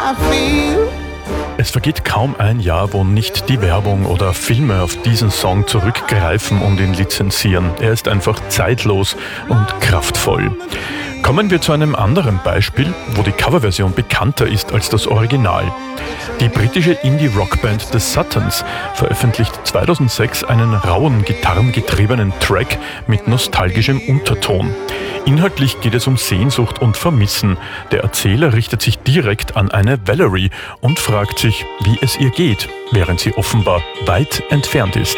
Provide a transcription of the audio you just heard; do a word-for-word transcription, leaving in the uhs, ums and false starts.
I feel. Es vergeht kaum ein Jahr, wo nicht die Werbung oder Filme auf diesen Song zurückgreifen und ihn lizenzieren. Er ist einfach zeitlos und kraftvoll. Kommen wir zu einem anderen Beispiel, wo die Coverversion bekannter ist als das Original. Die britische Indie-Rockband The Suttons veröffentlicht zweitausendsechs einen rauen, gitarrengetriebenen Track mit nostalgischem Unterton. Inhaltlich geht es um Sehnsucht und Vermissen. Der Erzähler richtet sich direkt an eine Valerie und fragt sich, wie es ihr geht, während sie offenbar weit entfernt ist.